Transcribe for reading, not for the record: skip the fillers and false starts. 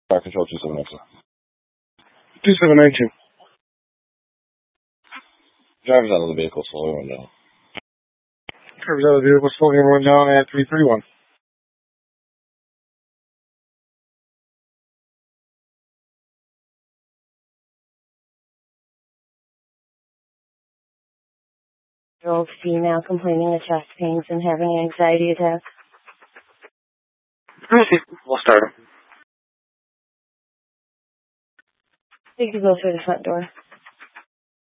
Fire Control 2719. 2719. Drivers out of the vehicle, slowly run down. Drivers out of the vehicle, slowly run down at 331. Old female complaining of chest pains and having anxiety attacks. We'll start them. You can go through the front door.